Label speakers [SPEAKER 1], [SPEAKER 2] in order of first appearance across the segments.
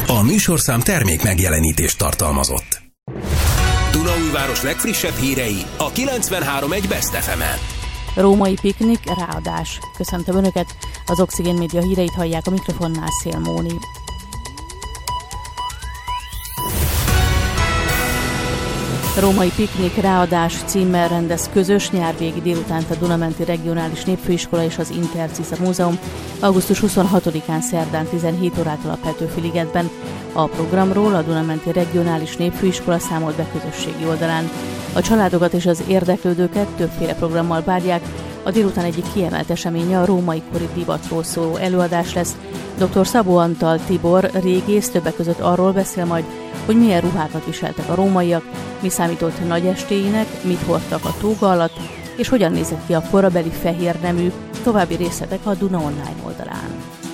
[SPEAKER 1] A műsorszám termék megjelenítést tartalmazott. Dunaújváros legfrissebb hírei a 93.1 Best FM-en.
[SPEAKER 2] Római piknik, ráadás. Köszöntöm Önöket, az Oxigén Média híreit hallják, a mikrofonnál Szél Móni. Római piknik, ráadás címmel rendez közös nyárvégi délutánt a Dunamenti Regionális Népfőiskola és az Interciza Múzeum augusztus 26-án szerdán 17 órától a Petőfi-ligetben. A programról a Dunamenti Regionális Népfőiskola számolt be közösségi oldalán. A családokat és az érdeklődőket többféle programmal várják. A délután egyik kiemelt eseménye a római kori divatról szóló előadás lesz. Dr. Szabó Antal Tibor régész többek között arról beszél majd, hogy milyen ruhákat viseltek a rómaiak, mi számított nagy estéinek, mit hordtak a tóga alatt, és hogyan nézett ki a korabeli fehér nemű. További részletek a Duna online oldalán.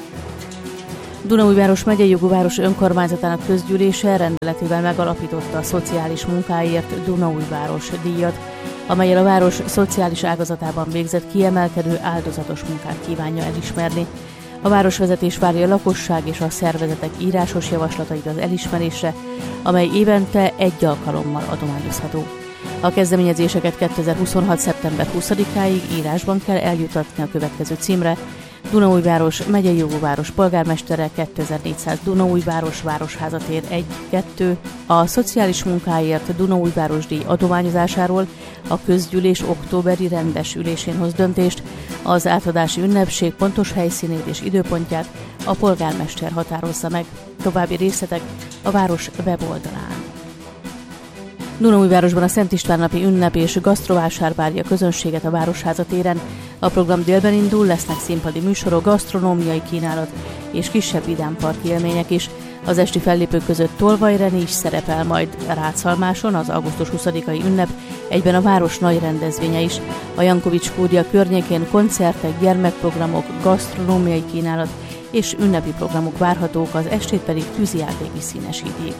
[SPEAKER 2] Dunaújváros megyei jogú város önkormányzatának közgyűlése rendeletével megalapította a szociális munkáért Dunaújváros díjat, amellyel a város szociális ágazatában végzett kiemelkedő áldozatos munkát kívánja elismerni. A városvezetés várja a lakosság és a szervezetek írásos javaslatait az elismerésre, amely évente egy alkalommal adományozható. A kezdeményezéseket 2026. szeptember 20-áig írásban kell eljutatni a következő címre: Dunaújváros megyei jogú város polgármestere 2400 Dunaújváros Városházatér 1-2. A szociális munkáért Dunaújváros díj adományozásáról a közgyűlés októberi rendes ülésén hoz döntést. Az átadási ünnepség pontos helyszínét és időpontját a polgármester határozza meg. További részletek a város weboldalán. Dunaújvárosban a Szent István napi ünnep és gasztrovásár várja a közönséget a Városházatéren. A program délben indul, lesznek színpadi műsorok, gasztronómiai kínálat és kisebb vidámpark élmények is. Az esti fellépők között Tolvaj Reni is szerepel majd. Rácsalmáson az augusztus 20-ai ünnep egyben a város nagy rendezvénye is. A Jankovics kúria környékén koncertek, gyermekprogramok, gasztronómiai kínálat és ünnepi programok várhatók, az estét pedig tűzijáték is színesíti.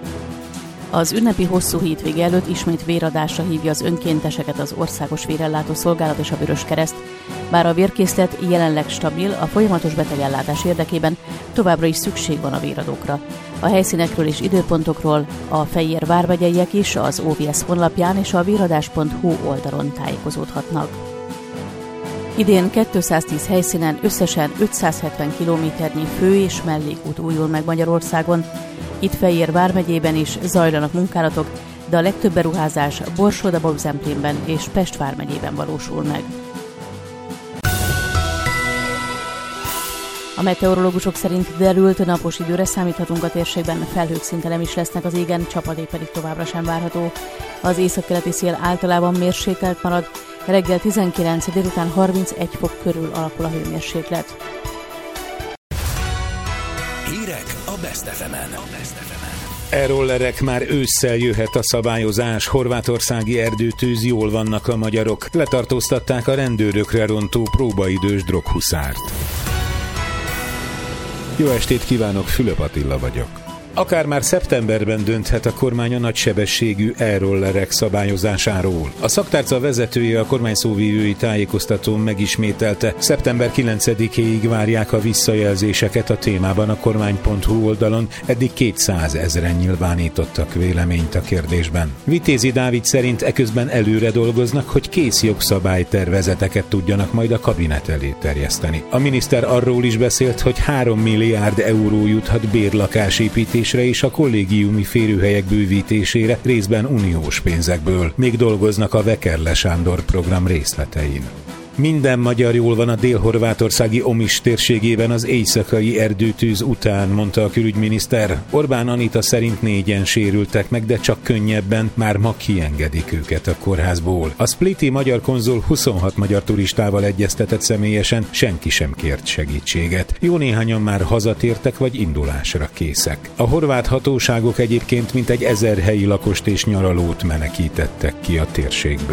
[SPEAKER 2] Az ünnepi hosszú hétvége előtt ismét véradásra hívja az önkénteseket az Országos Vérellátó Szolgálat és a Vöröskereszt. Bár a vérkészlet jelenleg stabil, a folyamatos betegellátás érdekében továbbra is szükség van a véradókra. A helyszínekről és időpontokról a Fejér vármegyeiek is az OVS honlapján és a véradás.hu oldalon tájékozódhatnak. Idén 210 helyszínen összesen 570 kilométernyi fő- és mellékút újul meg Magyarországon. Itt Fejér vármegyében is zajlanak munkálatok, de a legtöbb beruházás Borsod-Zemplénben és Pest vármegyében valósul meg. A meteorológusok szerint derült napos időre számíthatunk a térségben, felhők szinte nem is lesznek az égen, csapadék pedig továbbra sem várható. Az északkeleti szél általában mérsékelt marad, reggel 19, délután 31 fok körül alakul a hőmérséklet.
[SPEAKER 1] Hírek a Best FM-en.
[SPEAKER 3] E-rollerek, már ősszel jöhet a szabályozás, horvátországi erdőtűz, jól vannak a magyarok. Letartóztatták a rendőrökre rontó próbaidős droghuszárt. Jó estét kívánok, Fülöp Attila vagyok. Akár már szeptemberben dönthet a kormány a nagysebességű e-rollerek szabályozásáról. A szaktárca vezetője a kormány szóvivői tájékoztatón megismételte, szeptember 9-éig várják a visszajelzéseket a témában a kormány.hu oldalon, eddig 200 000 nyilvánítottak véleményt a kérdésben. Vitézi Dávid szerint eközben előre dolgoznak, hogy kész jogszabálytervezeteket tudjanak majd a kabinet elé terjeszteni. A miniszter arról is beszélt, hogy 3 milliárd euró juthat bérlakásépítésre és a kollégiumi férőhelyek bővítésére részben uniós pénzekből. Még dolgoznak a Vekerle Sándor program részletein. Minden magyar jól van a dél-horvátországi Omis térségében az éjszakai erdőtűz után, mondta a külügyminiszter. Orbán Anita szerint 4-en sérültek meg, de csak könnyebben, már ma kiengedik őket a kórházból. A spliti magyar konzul 26 magyar turistával egyeztetett személyesen, senki sem kért segítséget. Jó néhányan már hazatértek vagy indulásra készek. A horvát hatóságok egyébként mintegy 1000 helyi lakost és nyaralót menekítettek ki a térségből.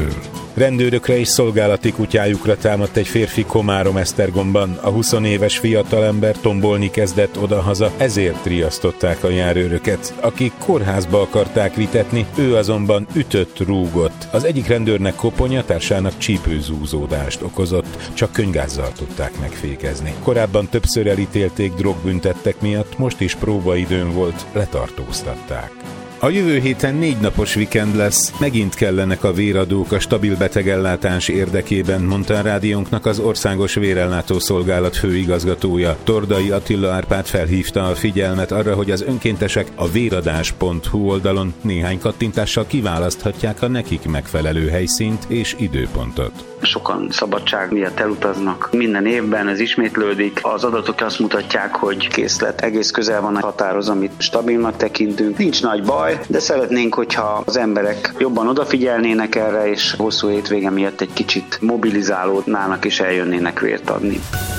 [SPEAKER 3] Rendőrökre és szolgálati kutyájukra támadt egy férfi Komárom-Esztergomban. A 20 éves fiatalember tombolni kezdett odahaza, ezért riasztották a járőröket, akik kórházba akarták vitetni, ő azonban ütött, rúgott. Az egyik rendőrnek koponya, társának csípőzúzódást okozott, csak könygázzal tudták megfékezni. Korábban többször elítélték drogbüntettek miatt, most is próbaidőn volt, letartóztatták. A jövő héten 4 napos vikend lesz, megint kellenek a véradók a stabil betegellátás érdekében, mondta a rádiónknak az Országos Vérellátó Szolgálat főigazgatója. Tordai Attila Árpád felhívta a figyelmet arra, hogy az önkéntesek a véradás.hu oldalon néhány kattintással kiválaszthatják a nekik megfelelő helyszínt és időpontot.
[SPEAKER 4] Sokan szabadság miatt elutaznak. Minden évben ez ismétlődik. Az adatok azt mutatják, hogy készlet egész közel van a határhoz, amit stabilnak tekintünk. Nincs nagy baj, de szeretnénk, hogyha az emberek jobban odafigyelnének erre, és hosszú hétvége miatt egy kicsit mobilizálódnának és eljönnének vért adni.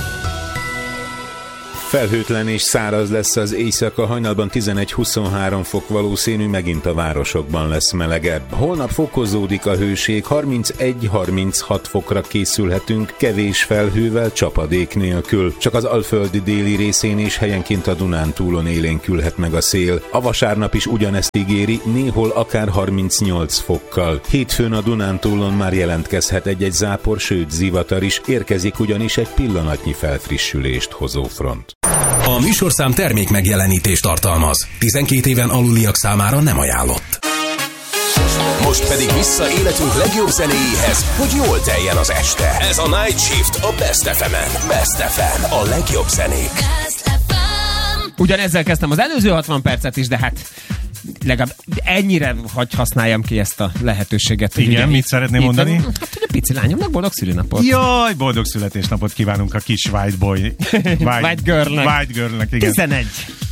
[SPEAKER 3] Felhőtlen és száraz lesz az éjszaka, hajnalban 11-23 fok valószínű, megint a városokban lesz melegebb. Holnap fokozódik a hőség, 31-36 fokra készülhetünk, kevés felhővel, csapadék nélkül. Csak az Alföldi déli részén és helyenként a Dunántúlon élénkülhet meg a szél. A vasárnap is ugyanezt ígéri, néhol akár 38 fokkal. Hétfőn a Dunántúlon már jelentkezhet egy-egy zápor, sőt zivatar is, érkezik ugyanis egy pillanatnyi felfrissülést hozó front.
[SPEAKER 1] A műsorszám termék megjelenítést tartalmaz. 12 éven aluliak számára nem ajánlott. Most pedig vissza életünk legjobb zenéjéhez, hogy jól teljen az este. Ez a Night Shift a Best FM-en. Best FM, a legjobb zenék.
[SPEAKER 5] Ugyanezzel kezdtem az előző 60 percet is, de hát legalább ennyire hagy használjam ki ezt a lehetőséget.
[SPEAKER 6] Igen, mit szeretném mondani?
[SPEAKER 5] Hát, hogy a pici lányomnak boldog szülinapot.
[SPEAKER 6] Jaj, boldog születésnapot kívánunk a kis white boy.
[SPEAKER 5] White girlnek.
[SPEAKER 6] White girlnek, igen.
[SPEAKER 5] 11.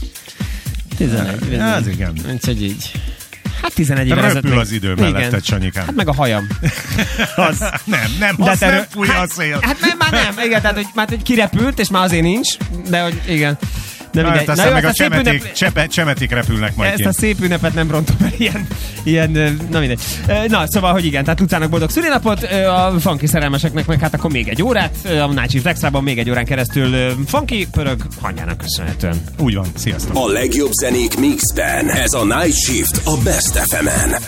[SPEAKER 6] Az igen.
[SPEAKER 5] Úgyhogy így. Hát 11 éve
[SPEAKER 6] röpül az idő melletted, Sanyikám.
[SPEAKER 5] Hát meg a hajam.
[SPEAKER 6] Az nem fúj a szél.
[SPEAKER 5] Hát már nem, igen, tehát hogy, már hogy kirepült, és már azért nincs, de hogy igen.
[SPEAKER 6] Na, hát aztán meg a csemeték repülnek majd ki.
[SPEAKER 5] Ezt a szép ünnepet nem rontom el ilyen, na mindegy. Na, szóval, hogy igen, tehát utcának boldog szülinapot, a funky szerelmeseknek meg hát akkor még egy órát, a Night Shift Extrában még egy órán keresztül funky pörög Hanyának köszönhetően.
[SPEAKER 6] Úgy van, sziasztok!
[SPEAKER 1] A legjobb zenék mixben, ez a Night Shift a Best FM-en.